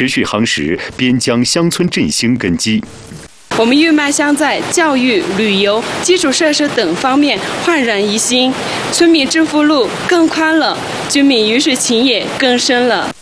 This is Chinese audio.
持续夯实边疆乡村振兴根基。 我们玉麦乡在教育、旅游、基础设施等方面焕然一新，村民致富路更宽了，居民鱼水情也更深了。